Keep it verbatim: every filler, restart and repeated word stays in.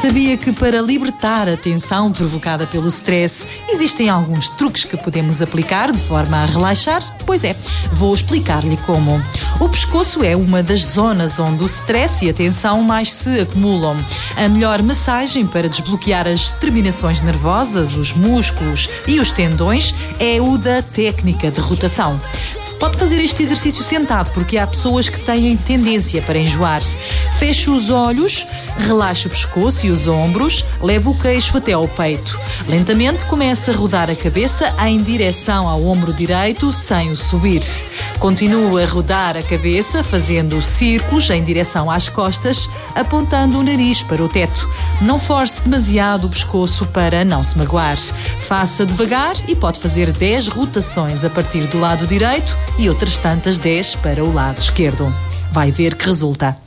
Sabia que para libertar a tensão provocada pelo stress, existem alguns truques que podemos aplicar de forma a relaxar? Pois é, vou explicar-lhe como. O pescoço é uma das zonas onde o stress e a tensão mais se acumulam. A melhor massagem para desbloquear as terminações nervosas, os músculos e os tendões é o da técnica de rotação. Pode fazer este exercício sentado, porque há pessoas que têm tendência para enjoar. Feche os olhos, relaxe o pescoço e os ombros, leve o queixo até ao peito. Lentamente comece a rodar a cabeça em direção ao ombro direito, sem o subir. Continue a rodar a cabeça, fazendo círculos em direção às costas, apontando o nariz para o teto. Não force demasiado o pescoço para não se magoar. Faça devagar e pode fazer dez rotações a partir do lado direito e outras tantas dez para o lado esquerdo. Vai ver que resulta.